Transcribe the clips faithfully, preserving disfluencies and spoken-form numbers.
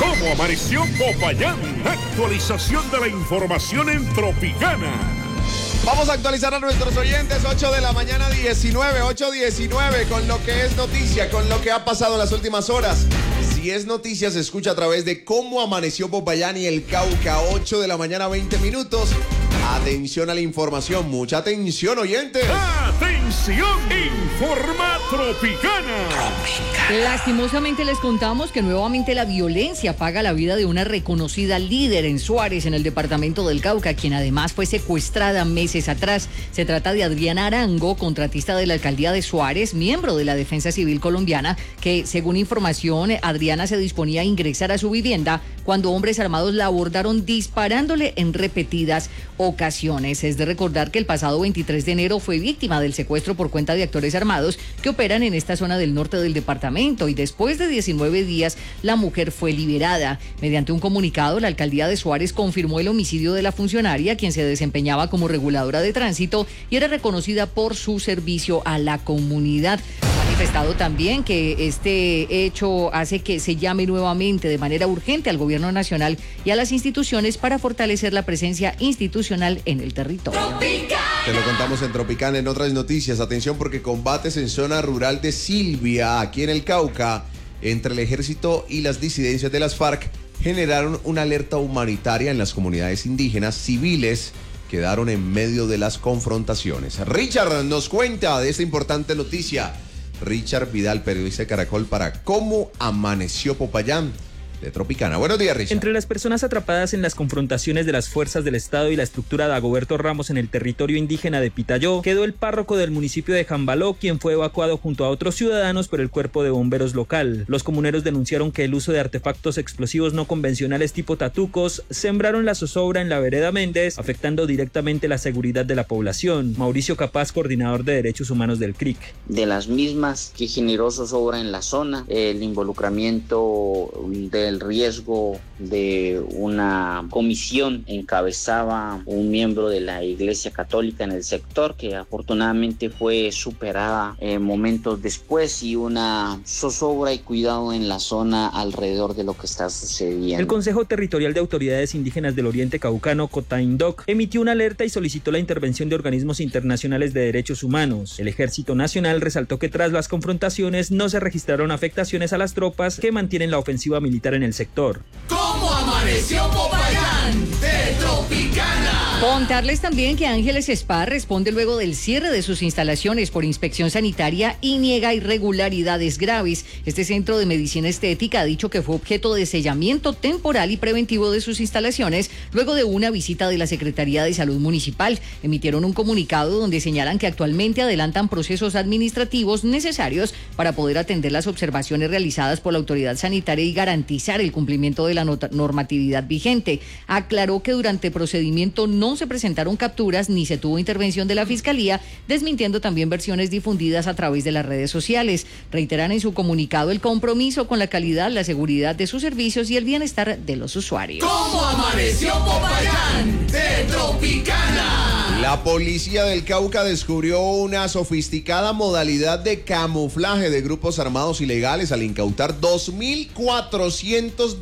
¿Cómo amaneció Popayán? Actualización de la información en Tropicana. Vamos a actualizar a nuestros oyentes, ocho de la mañana diecinueve, ocho diecinueve, con lo que es noticia, con lo que ha pasado en las últimas horas. Si es noticia, se escucha a través de Cómo amaneció Popayán y el Cauca, ocho de la mañana, veinte minutos. Atención a la información, mucha atención, oyentes. ¡Atención! Informa Tropicana. Lastimosamente les contamos que nuevamente la violencia paga la vida de una reconocida líder en Suárez, en el departamento del Cauca, quien además fue secuestrada meses atrás. Se trata de Adriana Arango, contratista de la alcaldía de Suárez, miembro de la Defensa Civil colombiana, que según información, Adriana se disponía a ingresar a su vivienda cuando hombres armados la abordaron disparándole en repetidas ocasiones. Es de recordar que el pasado veintitrés de enero fue víctima del secuestro por cuenta de actores armados que operan en esta zona del norte del departamento, y después de diecinueve días la mujer fue liberada. Mediante un comunicado, la alcaldía de Suárez confirmó el homicidio de la funcionaria, quien se desempeñaba como reguladora de tránsito y era reconocida por su servicio a la comunidad. Ha manifestado también que este hecho hace que se llame nuevamente de manera urgente al gobierno nacional y a las instituciones para fortalecer la presencia institucional en el territorio. Te lo contamos en Tropicana. En otras noticias, atención, porque combates en zona rural de Silvia, aquí en el Cauca, entre el ejército y las disidencias de las FARC, generaron una alerta humanitaria en las comunidades indígenas. Civiles quedaron en medio de las confrontaciones. Richard nos cuenta de esta importante noticia. Richard Vidal, periodista de Caracol, para Cómo amaneció Popayán, de Tropicana. Buenos días, Richard. Entre las personas atrapadas en las confrontaciones de las fuerzas del Estado y la estructura de Dagoberto Ramos en el territorio indígena de Pitayó, quedó el párroco del municipio de Jambaló, quien fue evacuado junto a otros ciudadanos por el cuerpo de bomberos local. Los comuneros denunciaron que el uso de artefactos explosivos no convencionales tipo tatucos sembraron la zozobra en la vereda Méndez, afectando directamente la seguridad de la población. Mauricio Capaz, coordinador de Derechos Humanos del C R I C. De las mismas que generó zozobra en la zona, el involucramiento del riesgo de una comisión encabezaba un miembro de la Iglesia Católica en el sector, que afortunadamente fue superada eh, momentos después, y una zozobra y cuidado en la zona alrededor de lo que está sucediendo. El Consejo Territorial de Autoridades Indígenas del Oriente Caucano, COTAINDOC, emitió una alerta y solicitó la intervención de organismos internacionales de derechos humanos. El Ejército Nacional resaltó que tras las confrontaciones no se registraron afectaciones a las tropas que mantienen la ofensiva militar en el sector. ¿Cómo amaneció Popayán? De Tropicana. Contarles también que Ángeles Spa responde luego del cierre de sus instalaciones por inspección sanitaria y niega irregularidades graves. Este centro de medicina estética ha dicho que fue objeto de sellamiento temporal y preventivo de sus instalaciones luego de una visita de la Secretaría de Salud Municipal. Emitieron un comunicado donde señalan que actualmente adelantan procesos administrativos necesarios para poder atender las observaciones realizadas por la autoridad sanitaria y garantizar el cumplimiento de la normatividad vigente. Aclaró que durante el procedimiento no se presentaron capturas ni se tuvo intervención de la Fiscalía, desmintiendo también versiones difundidas a través de las redes sociales. Reiteran en su comunicado el compromiso con la calidad, la seguridad de sus servicios y el bienestar de los usuarios. ¿Cómo amaneció Popayán? De Tropicana. La policía del Cauca descubrió una sofisticada modalidad de camuflaje de grupos armados ilegales al incautar dos mil cuatrocientos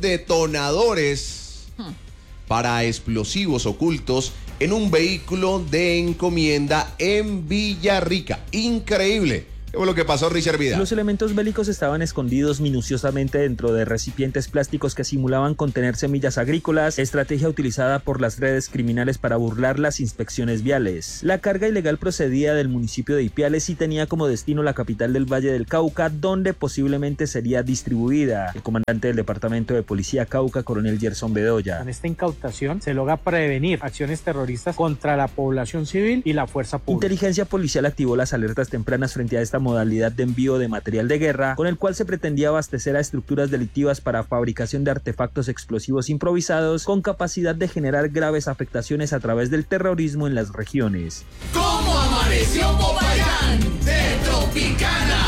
detonadores hmm. para explosivos ocultos en un vehículo de encomienda en Villarrica. Increíble. ¿Qué fue lo que pasó, Richard Vidal? Los elementos bélicos estaban escondidos minuciosamente dentro de recipientes plásticos que simulaban contener semillas agrícolas, estrategia utilizada por las redes criminales para burlar las inspecciones viales. La carga ilegal procedía del municipio de Ipiales y tenía como destino la capital del Valle del Cauca, donde posiblemente sería distribuida. El comandante del Departamento de Policía Cauca, coronel Gerson Bedoya. Con esta incautación se logra prevenir acciones terroristas contra la población civil y la fuerza pública. Inteligencia policial activó las alertas tempranas frente a esta modalidad de envío de material de guerra, con el cual se pretendía abastecer a estructuras delictivas para fabricación de artefactos explosivos improvisados con capacidad de generar graves afectaciones a través del terrorismo en las regiones. ¿Cómo amaneció Popayán? De Tropicana.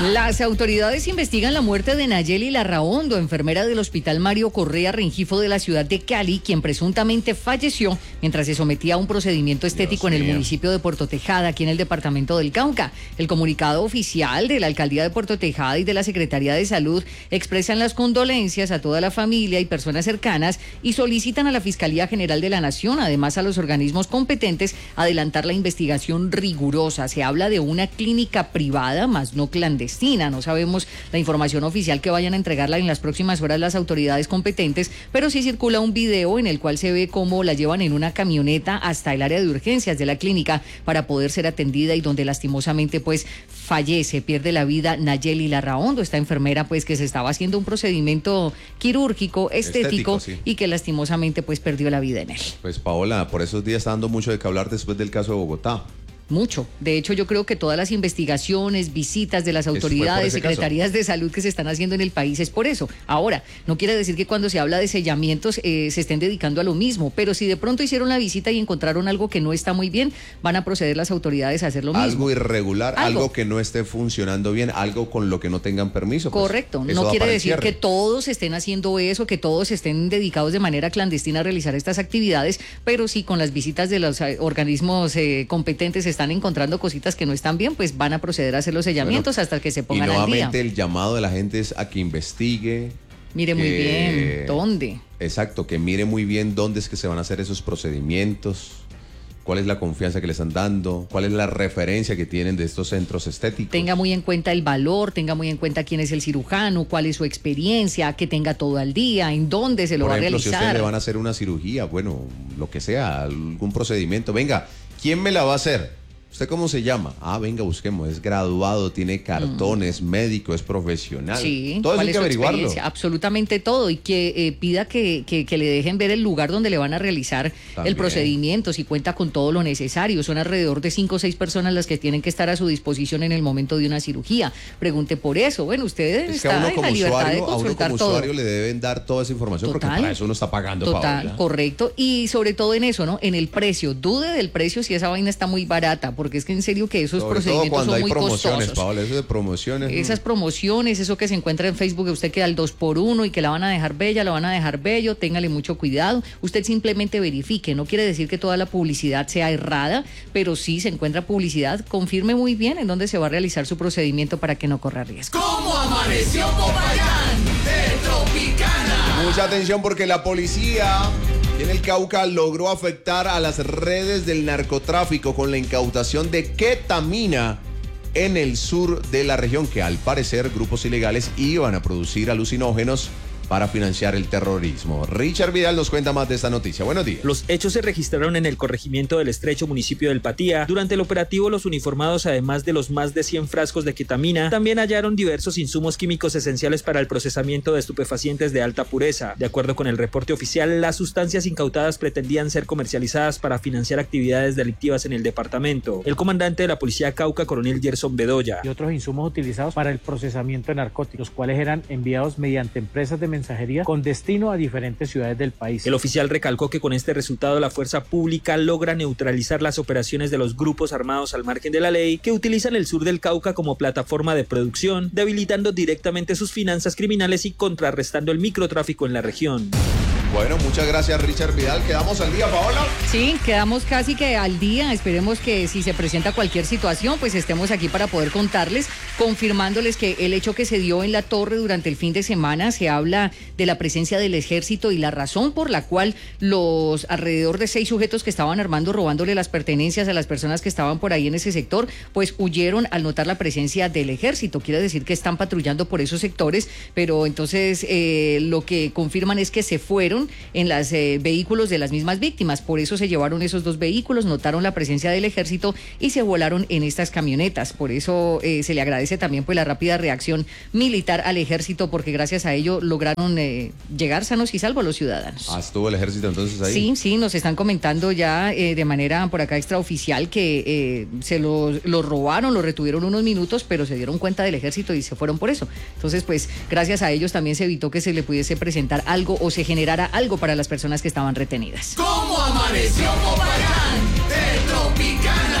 Las autoridades investigan la muerte de Nayeli Larraondo, enfermera del Hospital Mario Correa Rengifo de la ciudad de Cali, quien presuntamente falleció mientras se sometía a un procedimiento estético en el municipio de Puerto Tejada, aquí en el departamento del Cauca. El comunicado oficial de la alcaldía de Puerto Tejada y de la Secretaría de Salud expresan las condolencias a toda la familia y personas cercanas y solicitan a la Fiscalía General de la Nación, además a los organismos competentes, adelantar la investigación rigurosa. Se habla de una clínica privada, más no clandestina. No sabemos la información oficial que vayan a entregarla en las próximas horas las autoridades competentes, pero sí circula un video en el cual se ve cómo la llevan en una camioneta hasta el área de urgencias de la clínica para poder ser atendida y donde lastimosamente pues fallece, pierde la vida Nayeli Larraondo, esta enfermera pues que se estaba haciendo un procedimiento quirúrgico estético, estético sí. y que lastimosamente pues perdió la vida en él. Pues Paola, por esos días está dando mucho de qué hablar después del caso de Bogotá. Mucho. De hecho, yo creo que todas las investigaciones, visitas de las autoridades, secretarías caso. de salud que se están haciendo en el país es por eso. Ahora, no quiere decir que cuando se habla de sellamientos eh, se estén dedicando a lo mismo, pero si de pronto hicieron la visita y encontraron algo que no está muy bien, van a proceder las autoridades a hacer lo mismo. Algo irregular, algo, algo que no esté funcionando bien, algo con lo que no tengan permiso. Pues, correcto. No quiere decir que todos estén haciendo eso, que todos estén dedicados de manera clandestina a realizar estas actividades, pero sí con las visitas de los eh, organismos eh, competentes están encontrando cositas que no están bien, pues van a proceder a hacer los sellamientos bueno, hasta que se pongan al día. Y nuevamente el llamado de la gente es a que investigue. Mire muy que, bien, ¿dónde? Exacto, que mire muy bien dónde es que se van a hacer esos procedimientos, cuál es la confianza que le están dando, cuál es la referencia que tienen de estos centros estéticos. Tenga muy en cuenta el valor, tenga muy en cuenta quién es el cirujano, cuál es su experiencia, que tenga todo al día, en dónde se lo Por va ejemplo, a realizar. Si a usted le van a hacer una cirugía, bueno, lo que sea, algún procedimiento, venga, ¿quién me la va a hacer? ¿Usted cómo se llama? Ah, venga, busquemos. Es graduado, tiene cartones, mm. médico, es profesional. Sí, todo eso hay que averiguarlo. Absolutamente todo. Y que eh, pida que, que, que le dejen ver el lugar donde le van a realizar También. el procedimiento, si cuenta con todo lo necesario. Son alrededor de cinco o seis personas las que tienen que estar a su disposición en el momento de una cirugía. Pregunte por eso. Bueno, usted es está en la libertad usuario, de consultar a uno como todo. usuario le deben dar toda esa información Total, porque para eso uno está pagando. Total, Paola. correcto. Y sobre todo en eso, ¿no? En el precio. Dude del precio si esa vaina está muy barata, porque es que en serio que esos Sobre procedimientos todo cuando son hay muy promociones, costosos. Paola, eso de promociones. Esas promociones, eso que se encuentra en Facebook, que usted queda al dos por uno y que la van a dejar bella, la van a dejar bello, téngale mucho cuidado. Usted simplemente verifique, no quiere decir que toda la publicidad sea errada, pero si se encuentra publicidad, confirme muy bien en dónde se va a realizar su procedimiento para que no corra riesgo. ¿Cómo amaneció Popayán de Tropicana? Mucha atención porque la policía en el Cauca logró afectar a las redes del narcotráfico con la incautación de ketamina en el sur de la región, que al parecer grupos ilegales iban a producir alucinógenos para financiar el terrorismo. Richard Vidal nos cuenta más de esta noticia. Buenos días. Los hechos se registraron en el corregimiento del Estrecho, municipio del Patía. Durante el operativo, los uniformados, además de los más de cien frascos de ketamina, también hallaron diversos insumos químicos esenciales para el procesamiento de estupefacientes de alta pureza. De acuerdo con el reporte oficial, las sustancias incautadas pretendían ser comercializadas para financiar actividades delictivas en el departamento. El comandante de la policía Cauca, coronel Gerson Bedoya. Y otros insumos utilizados para el procesamiento de narcóticos, los cuales eran enviados mediante empresas de mensajería con destino a diferentes ciudades del país. El oficial recalcó que con este resultado la fuerza pública logra neutralizar las operaciones de los grupos armados al margen de la ley que utilizan el sur del Cauca como plataforma de producción, debilitando directamente sus finanzas criminales y contrarrestando el microtráfico en la región. Bueno, muchas gracias Richard Vidal. ¿Quedamos al día, Paola? Sí, quedamos casi que al día. Esperemos que si se presenta cualquier situación, pues estemos aquí para poder contarles, confirmándoles que el hecho que se dio en la torre durante el fin de semana, se habla de la presencia del ejército y la razón por la cual los alrededor de seis sujetos que estaban armando, robándole las pertenencias a las personas que estaban por ahí en ese sector, pues huyeron al notar la presencia del ejército. Quiere decir que están patrullando por esos sectores, pero entonces eh, lo que confirman es que se fueron en los eh, vehículos de las mismas víctimas. Por eso se llevaron esos dos vehículos, notaron la presencia del ejército y se volaron en estas camionetas. Por eso eh, se le agradece también pues la rápida reacción militar al ejército, porque gracias a ello lograron eh, llegar sanos y salvos los ciudadanos. Ah, ¿estuvo el ejército entonces ahí? Sí, sí, nos están comentando ya eh, de manera por acá extraoficial que eh, se los, los robaron, los retuvieron unos minutos, pero se dieron cuenta del ejército y se fueron por eso. Entonces, pues, gracias a ellos también se evitó que se le pudiese presentar algo o se generara algo para las personas que estaban retenidas. ¿Cómo amaneció Popayán de Tropicana?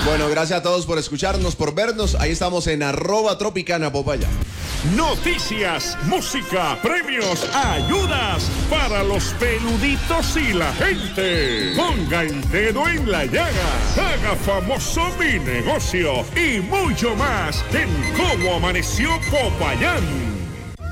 Bueno, gracias a todos por escucharnos, por vernos. Ahí estamos en arroba Tropicana Popayán. Noticias, música, premios, ayudas para los peluditos y la gente. Ponga el dedo en la llaga, haga famoso mi negocio y mucho más en Cómo Amaneció Popayán.